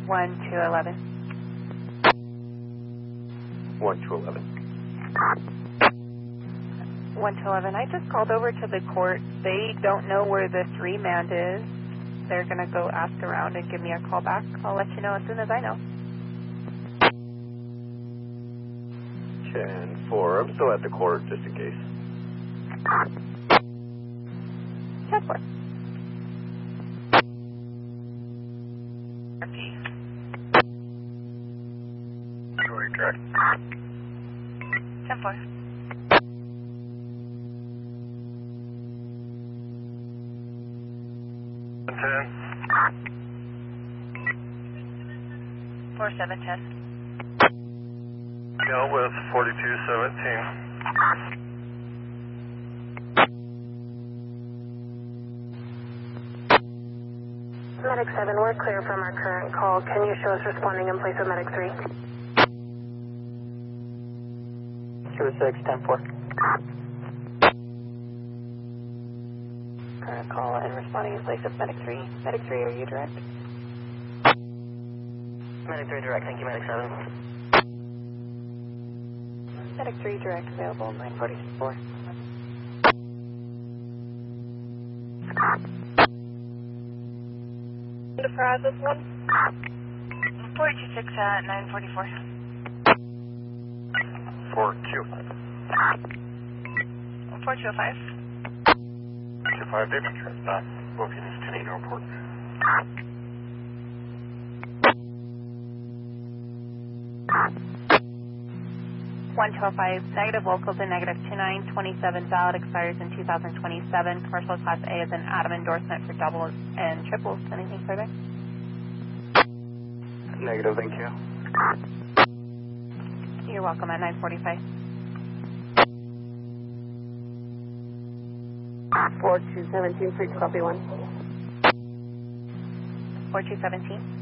1 to 11. 1 to 11. 1 to 11. I just called over to the court. They don't know where this remand is. They're going to go ask around and give me a call back. I'll let you know as soon as I know. 10-4. I'm still at the court just in case. 10-4. Sorry, correct. 10-4. 10. 4710. Deal with 4217. Medic 7, we're clear from our current call. Can you show us responding in place of Medic 3? 206, 10-4. Current call and responding in place of Medic 3. Medic 3, are you direct? Medic 3 direct, thank you, Medic 7. Medic 3 direct available, 944. The Brazos 1? 426 at 944. 4Q. 4205. 25 David, booking is 10-8 airport. 1205, negative locals and negative 2927, valid expires in 2027. Commercial Class A is an Adam endorsement for doubles and triples. Anything further? Negative, thank you. You're welcome at 945. 4217, please copy 1. 4217.